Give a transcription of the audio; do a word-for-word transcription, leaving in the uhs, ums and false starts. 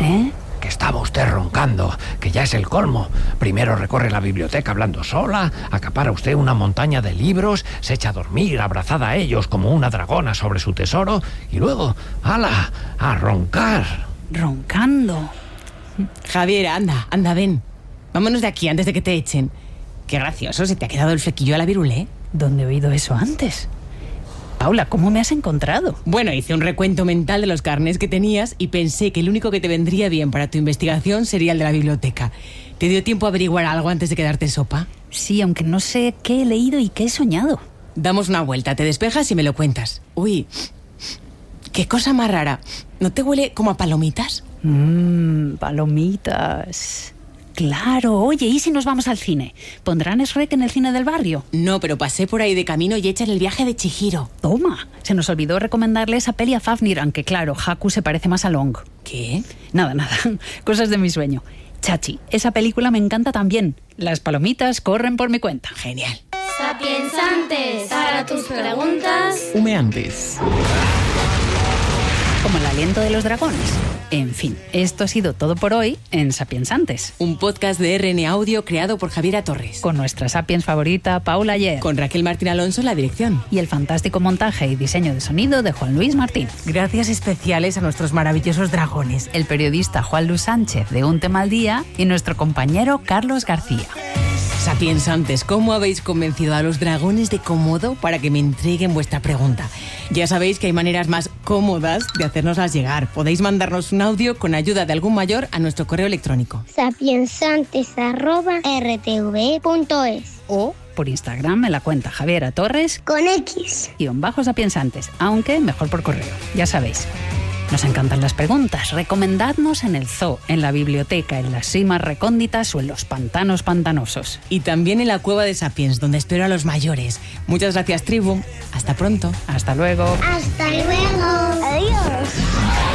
¿Eh? Que estaba usted roncando, que ya es el colmo. Primero recorre la biblioteca hablando sola, acapara usted una montaña de libros, se echa a dormir abrazada a ellos como una dragona sobre su tesoro y luego, ¡hala!, a roncar. Roncando. Javier, anda, anda, ven. Vámonos de aquí antes de que te echen. Qué gracioso, se te ha quedado el flequillo a la virulé. ¿Dónde he oído eso antes? Paula, ¿cómo me has encontrado? Bueno, hice un recuento mental de los carnés que tenías y pensé que el único que te vendría bien para tu investigación sería el de la biblioteca. ¿Te dio tiempo a averiguar algo antes de quedarte en sopa? Sí, aunque no sé qué he leído y qué he soñado. Damos una vuelta, te despejas y me lo cuentas. Uy, qué cosa más rara. ¿No te huele como a palomitas? Mmm, palomitas... Claro, oye, ¿y si nos vamos al cine? ¿Pondrán Shrek en el cine del barrio? No, pero pasé por ahí de camino y echan el viaje de Chihiro. Toma, se nos olvidó recomendarle esa peli a Fafnir, aunque claro, Haku se parece más a Long. ¿Qué? Nada, nada, cosas de mi sueño. Chachi, esa película me encanta también. Las palomitas corren por mi cuenta. Genial. Sapiensantes, para tus preguntas. Humeantes. Como el aliento de los dragones. En fin, esto ha sido todo por hoy en Sapiensantes. Un podcast de R N Audio creado por Javiera Torres. Con nuestra Sapiens favorita, Paula Ayer. Con Raquel Martín Alonso en la dirección. Y el fantástico montaje y diseño de sonido de Juan Luis Martín. Gracias especiales a nuestros maravillosos dragones. El periodista Juan Luis Sánchez de Un Tema al Día y nuestro compañero Carlos García. Sapiensantes, ¿cómo habéis convencido a los dragones de Komodo para que me entreguen vuestra pregunta? Ya sabéis que hay maneras más cómodas de hacérnoslas llegar. Podéis mandarnos un audio con ayuda de algún mayor a nuestro correo electrónico. sapiensantes arroba r t v punto es O por Instagram en la cuenta Javiera Torres con X. guión bajo Sapiensantes, aunque mejor por correo, ya sabéis. Nos encantan las preguntas. Recomendadnos en el zoo, en la biblioteca, en las cimas recónditas o en los pantanos pantanosos. Y también en la cueva de Sapiens, donde espero a los mayores. Muchas gracias, tribu. Hasta pronto. Hasta luego. Hasta luego. Adiós.